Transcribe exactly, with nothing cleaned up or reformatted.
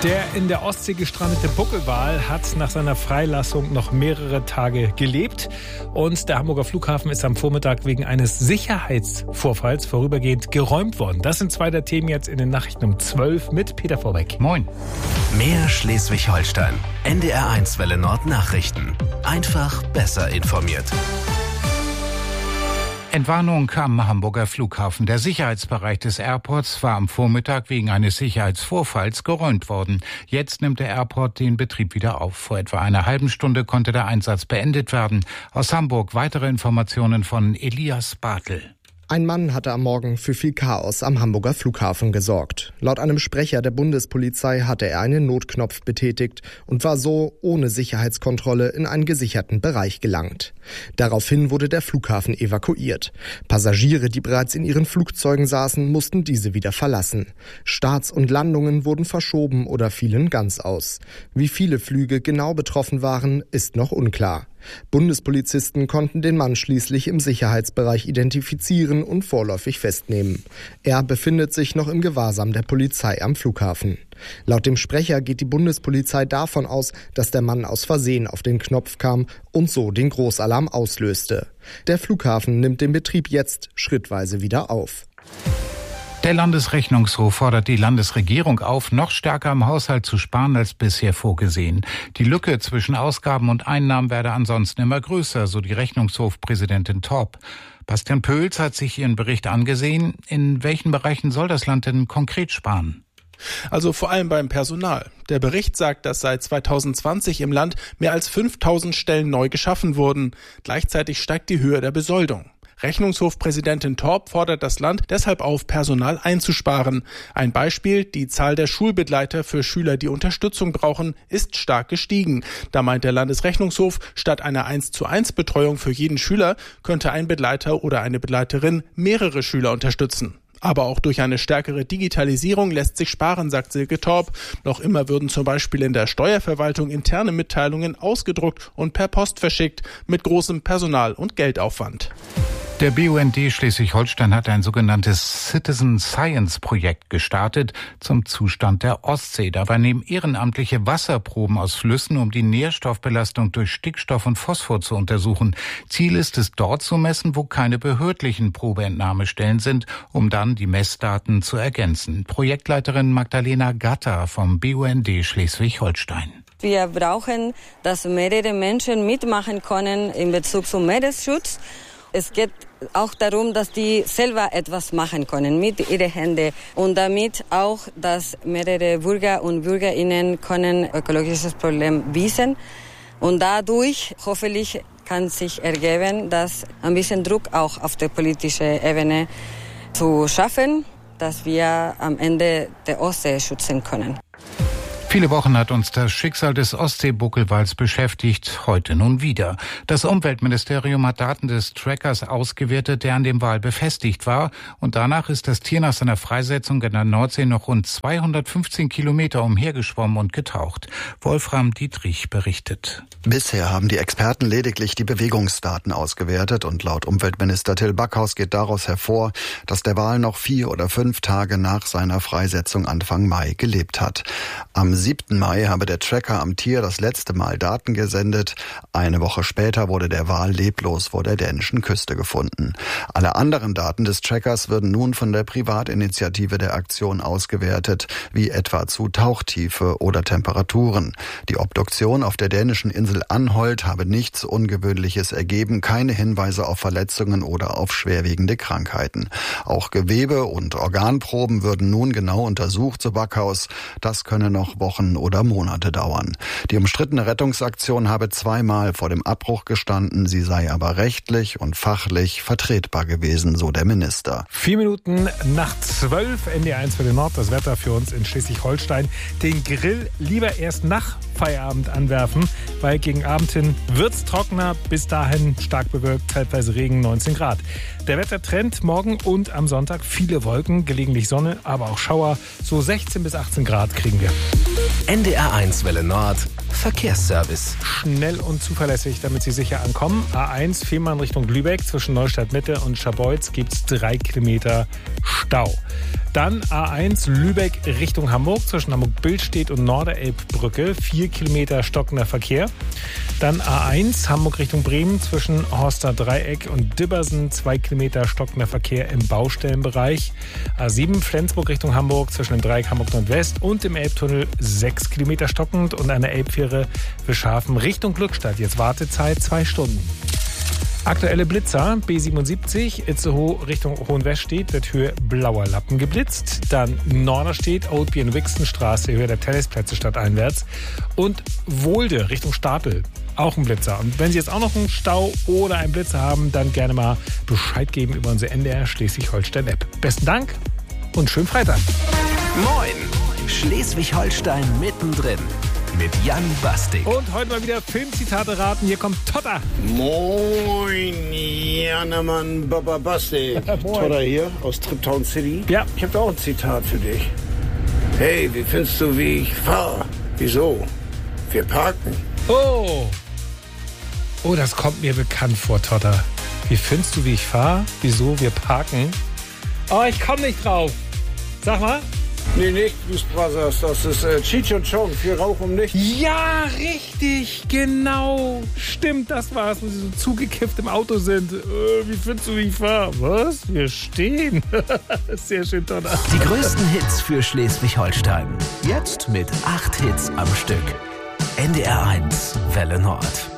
Der in der Ostsee gestrandete Buckelwal hat nach seiner Freilassung noch mehrere Tage gelebt. Und der Hamburger Flughafen ist am Vormittag wegen eines Sicherheitsvorfalls vorübergehend geräumt worden. Das sind zwei der Themen jetzt in den Nachrichten um zwölf mit Peter Vorbeck. Moin. Mehr Schleswig-Holstein. N D R eins Welle Nord Nachrichten. Einfach besser informiert. Entwarnung am Hamburger Flughafen. Der Sicherheitsbereich des Airports war am Vormittag wegen eines Sicherheitsvorfalls geräumt worden. Jetzt nimmt der Airport den Betrieb wieder auf. Vor etwa einer halben Stunde konnte der Einsatz beendet werden. Aus Hamburg weitere Informationen von Elias Bartel. Ein Mann hatte am Morgen für viel Chaos am Hamburger Flughafen gesorgt. Laut einem Sprecher der Bundespolizei hatte er einen Notknopf betätigt und war so ohne Sicherheitskontrolle in einen gesicherten Bereich gelangt. Daraufhin wurde der Flughafen evakuiert. Passagiere, die bereits in ihren Flugzeugen saßen, mussten diese wieder verlassen. Starts und Landungen wurden verschoben oder fielen ganz aus. Wie viele Flüge genau betroffen waren, ist noch unklar. Bundespolizisten konnten den Mann schließlich im Sicherheitsbereich identifizieren und vorläufig festnehmen. Er befindet sich noch im Gewahrsam der Polizei am Flughafen. Laut dem Sprecher geht die Bundespolizei davon aus, dass der Mann aus Versehen auf den Knopf kam und so den Großalarm auslöste. Der Flughafen nimmt den Betrieb jetzt schrittweise wieder auf. Der Landesrechnungshof fordert die Landesregierung auf, noch stärker am Haushalt zu sparen als bisher vorgesehen. Die Lücke zwischen Ausgaben und Einnahmen werde ansonsten immer größer, so die Rechnungshofpräsidentin Torp. Bastian Pöls hat sich ihren Bericht angesehen. In welchen Bereichen soll das Land denn konkret sparen? Also vor allem beim Personal. Der Bericht sagt, dass seit zweitausendzwanzig im Land mehr als fünftausend Stellen neu geschaffen wurden. Gleichzeitig steigt die Höhe der Besoldung. Rechnungshofpräsidentin Torp fordert das Land deshalb auf, Personal einzusparen. Ein Beispiel: Die Zahl der Schulbegleiter für Schüler, die Unterstützung brauchen, ist stark gestiegen. Da meint der Landesrechnungshof, statt einer eins zu eins Betreuung für jeden Schüler könnte ein Begleiter oder eine Begleiterin mehrere Schüler unterstützen. Aber auch durch eine stärkere Digitalisierung lässt sich sparen, sagt Silke Torp. Noch immer würden zum Beispiel in der Steuerverwaltung interne Mitteilungen ausgedruckt und per Post verschickt, mit großem Personal- und Geldaufwand. Der B U N D Schleswig-Holstein hat ein sogenanntes Citizen Science Projekt gestartet zum Zustand der Ostsee. Dabei nehmen Ehrenamtliche Wasserproben aus Flüssen, um die Nährstoffbelastung durch Stickstoff und Phosphor zu untersuchen. Ziel ist es, dort zu messen, wo keine behördlichen Probeentnahmestellen sind, um dann die Messdaten zu ergänzen. Projektleiterin Magdalena Gatter vom B U N D Schleswig-Holstein. Wir brauchen, dass mehrere Menschen mitmachen können in Bezug zum Meeresschutz. Es geht auch darum, dass die selber etwas machen können mit ihren Händen und damit auch, dass mehrere Bürger und Bürgerinnen können ökologisches Problem wissen und dadurch hoffentlich kann sich ergeben, dass ein bisschen Druck auch auf der politischen Ebene zu schaffen, dass wir am Ende der Ostsee schützen können. Viele Wochen hat uns das Schicksal des Ostseebuckelwals beschäftigt, heute nun wieder. Das Umweltministerium hat Daten des Trackers ausgewertet, der an dem Wal befestigt war. Und danach ist das Tier nach seiner Freisetzung in der Nordsee noch rund zweihundertfünfzehn Kilometer umhergeschwommen und getaucht. Wolfram Dietrich berichtet. Bisher haben die Experten lediglich die Bewegungsdaten ausgewertet und laut Umweltminister Till Backhaus geht daraus hervor, dass der Wal noch vier oder fünf Tage nach seiner Freisetzung Anfang Mai gelebt hat. Am siebten Mai habe der Tracker am Tier das letzte Mal Daten gesendet. Eine Woche später wurde der Wal leblos vor der dänischen Küste gefunden. Alle anderen Daten des Trackers würden nun von der Privatinitiative der Aktion ausgewertet, wie etwa zu Tauchtiefe oder Temperaturen. Die Obduktion auf der dänischen Insel Anholt habe nichts Ungewöhnliches ergeben, keine Hinweise auf Verletzungen oder auf schwerwiegende Krankheiten. Auch Gewebe- und Organproben würden nun genau untersucht, so Backhaus. Das könne noch Wochen oder Monate dauern. Die umstrittene Rettungsaktion habe zweimal vor dem Abbruch gestanden, sie sei aber rechtlich und fachlich vertretbar gewesen, so der Minister. Vier Minuten nach zwölf, N D R eins für den Nord, das Wetter für uns in Schleswig-Holstein. Den Grill lieber erst nach Feierabend anwerfen, weil gegen Abend hin wird's trockener, bis dahin stark bewölkt, teilweise Regen, neunzehn Grad. Der Wettertrend morgen und am Sonntag viele Wolken, gelegentlich Sonne, aber auch Schauer, so sechzehn bis achtzehn Grad kriegen wir. N D R eins Welle Nord Verkehrsservice. Schnell und zuverlässig, damit Sie sicher ankommen. A eins Fehmarn Richtung Lübeck, zwischen Neustadt Mitte und Scharbeutz gibt es drei Kilometer Stau. Dann A eins Lübeck Richtung Hamburg zwischen Hamburg-Billstedt und Norderelbbrücke, vier Kilometer stockender Verkehr. Dann A eins Hamburg Richtung Bremen zwischen Horster Dreieck und Dibbersen, zwei Kilometer stockender Verkehr im Baustellenbereich. A sieben Flensburg Richtung Hamburg zwischen dem Dreieck Hamburg Nordwest und dem Elbtunnel, sechs Kilometer stockend. Und eine Elbfähre Wischhafen Richtung Glückstadt, jetzt Wartezeit zwei Stunden. Aktuelle Blitzer, B siebenundsiebzig, Itzehoe Richtung Hohenwestedt, wird Höhe Blauer Lappen geblitzt. Dann Norderstedt, Oldby und Wixenstraße, Höhe der Tennisplätze stadteinwärts. Und Wohlde Richtung Stapel, auch ein Blitzer. Und wenn Sie jetzt auch noch einen Stau oder einen Blitzer haben, dann gerne mal Bescheid geben über unsere N D R Schleswig-Holstein-App. Besten Dank und schönen Freitag. Moin, Schleswig-Holstein mittendrin. Mit Jan Bastik. Und heute mal wieder Filmzitate raten. Hier kommt Totter. Moin, Jannemann, Baba Bastik. Totter hier aus Triptown City. Ja. Ich habe da auch ein Zitat für dich. Hey, wie findest du, wie ich fahre? Wieso? Wir parken. Oh. Oh, das kommt mir bekannt vor, Totter. Wie findest du, wie ich fahre? Wieso? Wir parken. Oh, ich komme nicht drauf. Sag mal. Nee, nicht Blues Brothers, das ist äh, Cheech und Chong, viel Rauch um nichts. Ja, richtig, genau. Stimmt, das war's, wo sie so zugekifft im Auto sind. Äh, wie findest du, wie ich fahre? Was? Wir stehen. Sehr schön, Totter. Die größten Hits für Schleswig-Holstein. Jetzt mit acht Hits am Stück. N D R eins, Welle Nord.